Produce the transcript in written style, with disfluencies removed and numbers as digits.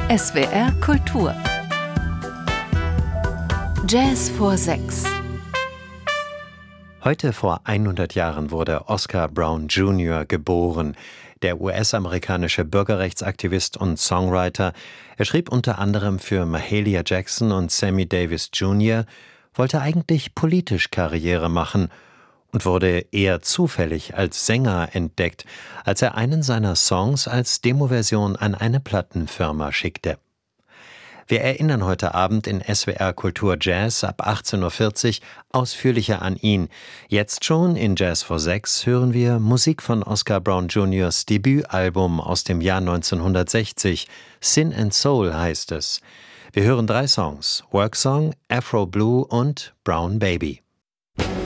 SWR Kultur Jazz vor 6. Heute vor 100 Jahren wurde Oscar Brown Jr. geboren, der US-amerikanische Bürgerrechtsaktivist und Songwriter. Er schrieb unter anderem für Mahalia Jackson und Sammy Davis Jr., wollte eigentlich politisch Karriere machen und wurde eher zufällig als Sänger entdeckt, als er einen seiner Songs als Demoversion an eine Plattenfirma schickte. Wir erinnern heute Abend in SWR Kultur Jazz ab 18.40 Uhr ausführlicher an ihn. Jetzt schon in Jazz vor 6 hören wir Musik von Oscar Brown Jr.'s Debütalbum aus dem Jahr 1960. Sin and Soul heißt es. Wir hören 3 Songs: Work Song, Afro Blue und Brown Baby.